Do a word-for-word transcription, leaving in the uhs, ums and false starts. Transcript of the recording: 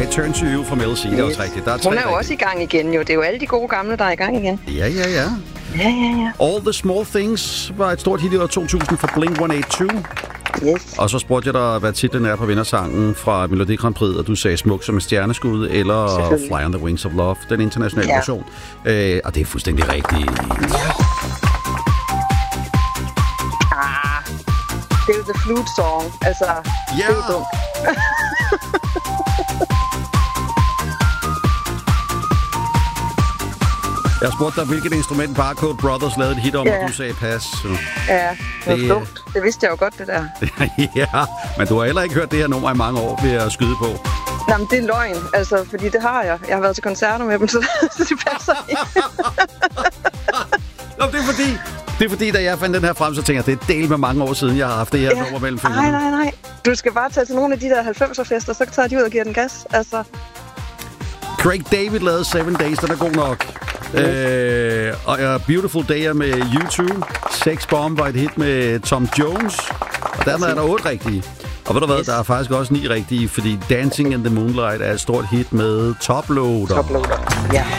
I Turn to You fra Mel C. Det er også rigtigt. Der er tre Hun er jo rigtigt. også i gang igen, jo. Det er jo alle de gode gamle, der er i gang igen. Ja, ja, ja. Ja, ja, ja. All the Small Things var et stort hit i år to tusind for Blink et otte to. Yes. Og så spurgte jeg dig, hvad titlen er på vindersangen fra Melodi Grand Prix, og du sagde Smuk som et stjerneskud, eller Fly on the Wings of Love, den internationale Ja. version. Øh, og det er fuldstændig rigtigt. Ah, det er jo The Flute Song. Altså, Ja. det er jo dumt. Jeg spurgte dig, hvilket instrument Barcode Brothers lavede et hit om, Ja. og du sagde pas. Så. Ja, det er Det- dumt. Det vidste jeg jo godt, det der. Ja, men du har heller ikke hørt det her nummer i mange år, vil jeg skyde på. Nå, men det er løgn, altså, fordi det har jeg. Jeg har været til koncerter med dem, så, så det passer ikke. Nå, det er fordi, det er fordi, da jeg fandt den her frem, så tænkte jeg, det er del med mange år siden, jeg har haft det her Ja. nummer mellem Nej, fingrene. nej, nej. Du skal bare tage til nogle af de der halvfemser-fester, så tager de ud og giver den gas. Altså, Craig David lavede Seven Days, den er god nok. Øh, og uh, Beautiful Day er med U to. Sex Bomb var et hit med Tom Jones. Og dermed er der otte rigtige. Og ved du hvad, Yes. der er faktisk også ni rigtige, fordi Dancing in the Moonlight er et stort hit med Top Loader. toploader. Ja.